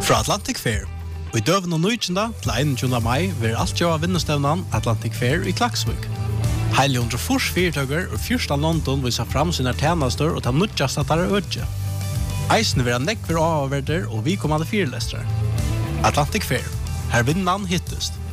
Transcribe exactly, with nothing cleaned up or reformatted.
Fra Atlantic Fair. Og i døven og nøytjenda til einogtjúgunda mai vil alt gjøre vinnestevnan Atlantic Fair i Klaksvik. Heile hundre fors fyrtøkker og fyrsta London viser fram sine tjenester og ta nødjast at det er ødje. Eisene vil ha nekver avverder og vi kommande fyrlestere. Atlantic Fair. Her vinnan hittest.